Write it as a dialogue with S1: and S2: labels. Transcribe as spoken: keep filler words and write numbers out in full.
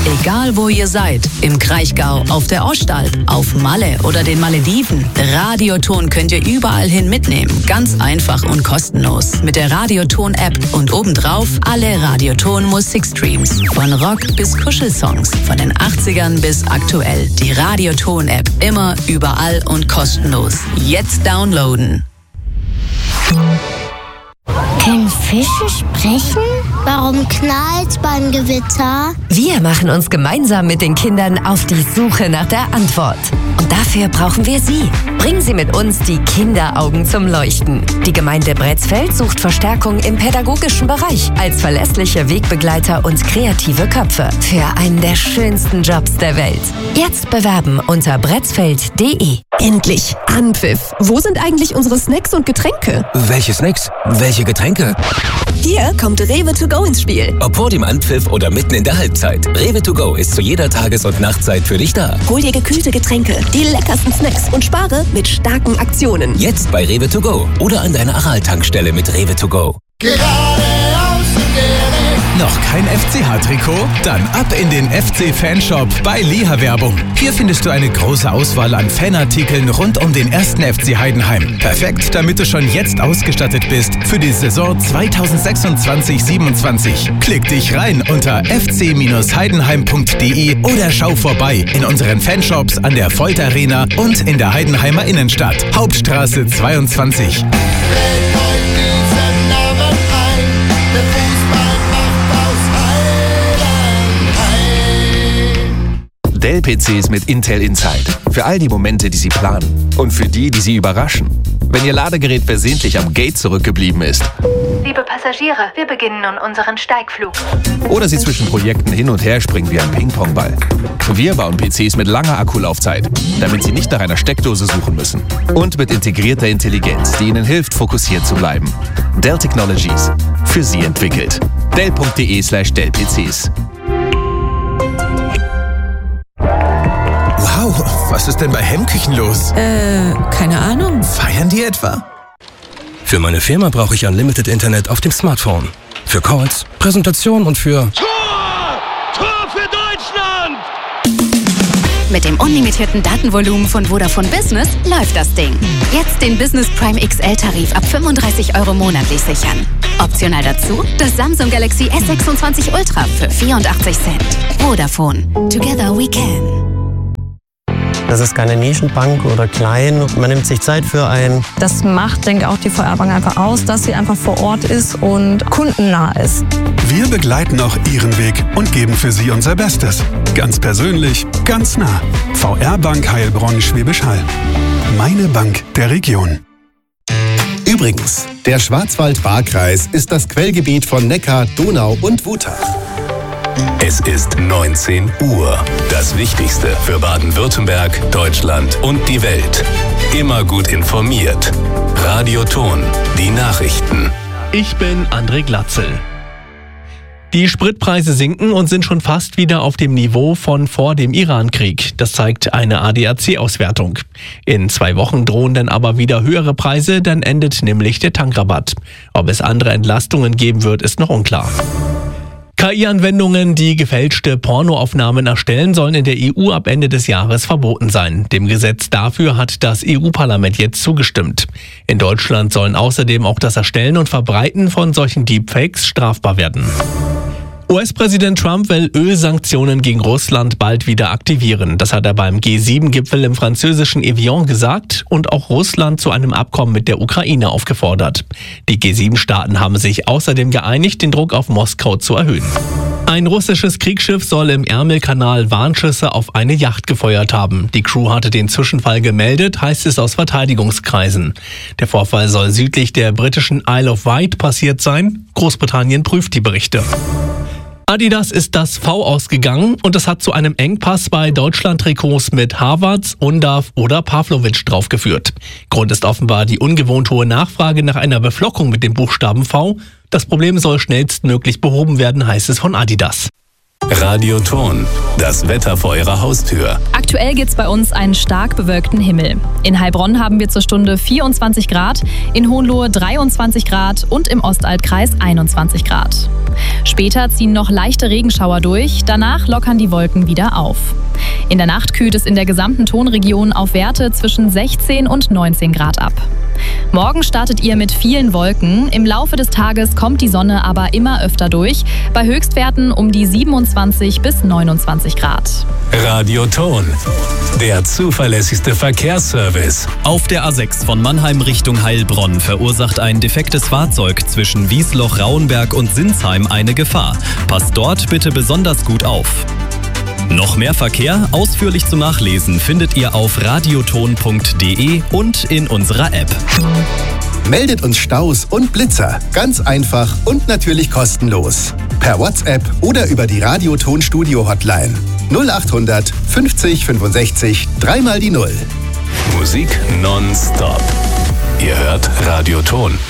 S1: Egal wo ihr seid, im Kraichgau, auf der Ostalb, auf Malle oder den Malediven, Radioton könnt ihr überall hin mitnehmen. Ganz einfach und kostenlos. Mit der Radioton-App und obendrauf alle Radioton-Musikstreams. Von Rock bis Kuschelsongs, von den achtzigern bis aktuell. Die Radioton-App immer, überall und kostenlos. Jetzt downloaden.
S2: Können Fische sprechen? Warum knallt beim Gewitter?
S3: Wir machen uns gemeinsam mit den Kindern auf die Suche nach der Antwort. Und dafür brauchen wir Sie. Bringen Sie mit uns die Kinderaugen zum Leuchten. Die Gemeinde Bretzfeld sucht Verstärkung im pädagogischen Bereich als verlässliche Wegbegleiter und kreative Köpfe für einen der schönsten Jobs der Welt. Jetzt bewerben unter bretzfeld punkt de.
S4: Endlich Anpfiff. Wo sind eigentlich unsere Snacks und Getränke?
S5: Welche Snacks? Welche Getränke?
S4: Hier kommt Rewe to go ins Spiel.
S5: Ob vor dem Anpfiff oder mitten in der Halbzeit. Rewe to go ist zu jeder Tages- und Nachtzeit für dich da.
S4: Hol dir gekühlte Getränke, die leckersten Snacks und spare mit starken Aktionen.
S5: Jetzt bei Rewe to go oder an deiner Aral-Tankstelle mit Rewe to go.
S6: Noch kein F C H-Trikot? Dann ab in den F C-Fanshop bei Liha Werbung. Hier findest du eine große Auswahl an Fanartikeln rund um den ersten F C Heidenheim. Perfekt, damit du schon jetzt ausgestattet bist für die Saison zweitausendsechsundzwanzig siebenundzwanzig. Klick dich rein unter f c Bindestrich heidenheim punkt de oder schau vorbei in unseren Fanshops an der Volt Arena und in der Heidenheimer Innenstadt. Hauptstraße zweiundzwanzig.
S7: Dell-P Cs mit Intel Inside. Für all die Momente, die Sie planen. Und für die, die Sie überraschen. Wenn Ihr Ladegerät versehentlich am Gate zurückgeblieben ist.
S8: Liebe Passagiere, wir beginnen nun unseren Steigflug.
S7: Oder Sie zwischen Projekten hin und her springen wie ein Ping-Pong-Ball. Wir bauen P Cs mit langer Akkulaufzeit, damit Sie nicht nach einer Steckdose suchen müssen. Und mit integrierter Intelligenz, die Ihnen hilft, fokussiert zu bleiben. Dell Technologies. Für Sie entwickelt. dell punkt de slash dell P Cs.
S6: Wow, was ist denn bei Hemmküchen los?
S9: Äh, keine Ahnung.
S6: Feiern die etwa?
S10: Für meine Firma brauche ich Unlimited Internet auf dem Smartphone. Für Calls, Präsentation und für...
S11: Tor! Tor für Deutschland!
S12: Mit dem unlimitierten Datenvolumen von Vodafone Business läuft das Ding. Jetzt den Business Prime X L-Tarif ab fünfunddreißig Euro monatlich sichern. Optional dazu das Samsung Galaxy S sechsundzwanzig Ultra für vierundachtzig Cent. Vodafone. Together we can.
S13: Das ist keine Nischenbank oder klein. Man nimmt sich Zeit für ein.
S14: Das macht, denke ich, auch die V R-Bank einfach aus, dass sie einfach vor Ort ist und kundennah ist.
S15: Wir begleiten auch Ihren Weg und geben für Sie unser Bestes. Ganz persönlich, ganz nah. V R-Bank Heilbronn Schwäbisch Hall. Meine Bank der Region.
S16: Übrigens, der Schwarzwald-Baar-Kreis ist das Quellgebiet von Neckar, Donau und Wutach.
S17: Es ist neunzehn Uhr. Das Wichtigste für Baden-Württemberg, Deutschland und die Welt. Immer gut informiert. Radioton, die Nachrichten.
S18: Ich bin André Glatzel. Die Spritpreise sinken und sind schon fast wieder auf dem Niveau von vor dem Iran-Krieg. Das zeigt eine A D A C-Auswertung. In zwei Wochen drohen dann aber wieder höhere Preise, dann endet nämlich der Tankrabatt. Ob es andere Entlastungen geben wird, ist noch unklar. K I-Anwendungen, die gefälschte Pornoaufnahmen erstellen, sollen in der E U ab Ende des Jahres verboten sein. Dem Gesetz dafür hat das E U-Parlament jetzt zugestimmt. In Deutschland sollen außerdem auch das Erstellen und Verbreiten von solchen Deepfakes strafbar werden. U S-Präsident Trump will Ölsanktionen gegen Russland bald wieder aktivieren. Das hat er beim G sieben Gipfel im französischen Evian gesagt und auch Russland zu einem Abkommen mit der Ukraine aufgefordert. Die G sieben Staaten haben sich außerdem geeinigt, den Druck auf Moskau zu erhöhen. Ein russisches Kriegsschiff soll im Ärmelkanal Warnschüsse auf eine Yacht gefeuert haben. Die Crew hatte den Zwischenfall gemeldet, heißt es aus Verteidigungskreisen. Der Vorfall soll südlich der britischen Isle of Wight passiert sein. Großbritannien prüft die Berichte. Adidas ist das V ausgegangen und es hat zu einem Engpass bei Deutschland-Trikots mit Havertz, Undav oder Pavlovic draufgeführt. Grund ist offenbar die ungewohnt hohe Nachfrage nach einer Beflockung mit dem Buchstaben V. Das Problem soll schnellstmöglich behoben werden, heißt es von Adidas.
S17: Radioton, das Wetter vor Ihrer Haustür.
S19: Aktuell gibt's bei uns einen stark bewölkten Himmel. In Heilbronn haben wir zur Stunde vierundzwanzig Grad, in Hohenlohe dreiundzwanzig Grad und im Ostalbkreis einundzwanzig Grad. Später ziehen noch leichte Regenschauer durch, danach lockern die Wolken wieder auf. In der Nacht kühlt es in der gesamten Tonregion auf Werte zwischen sechzehn und neunzehn Grad ab. Morgen startet ihr mit vielen Wolken. Im Laufe des Tages kommt die Sonne aber immer öfter durch, bei Höchstwerten um die siebenundzwanzig bis neunundzwanzig Grad.
S17: Radioton, der zuverlässigste Verkehrsservice.
S20: Auf der A sechs von Mannheim Richtung Heilbronn verursacht ein defektes Fahrzeug zwischen Wiesloch-Rauenberg und Sinsheim eine Gefahr. Passt dort bitte besonders gut auf. Noch mehr Verkehr, ausführlich zum Nachlesen, findet ihr auf radioton punkt de und in unserer App.
S16: Meldet uns Staus und Blitzer. Ganz einfach und natürlich kostenlos. Per WhatsApp oder über die Radioton Studio Hotline. null achthundert fünfzig fünfundsechzig dreimal die Null.
S17: Musik nonstop. Ihr hört Radioton.